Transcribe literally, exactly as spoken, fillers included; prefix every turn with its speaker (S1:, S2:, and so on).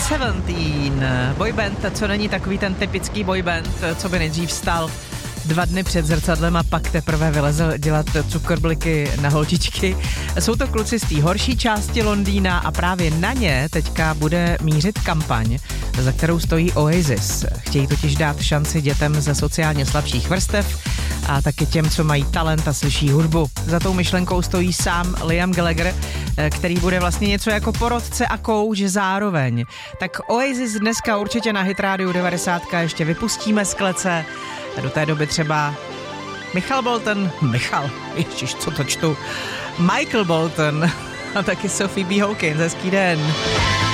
S1: Seventeen, boyband, co není takový ten typický boyband, co by nejdřív vstal dva dny před zrcadlem a pak teprve vylezl dělat cukrbliky na holčičky. Jsou to kluci z té horší části Londýna a právě na ně teďka bude mířit kampaň, za kterou stojí Oasis. Chtějí totiž dát šanci dětem ze sociálně slabších vrstev a taky těm, co mají talent a slyší hudbu. Za tou myšlenkou stojí sám Liam Gallagher, který bude vlastně něco jako porodce a kouč zároveň. Tak Oasis dneska určitě na Hit Radio devadesát ještě vypustíme z klece. A do té doby třeba Michal Bolton, Michal, ježiš, co to čtu, Michael Bolton a taky Sophie B. Hawkins, hezký den.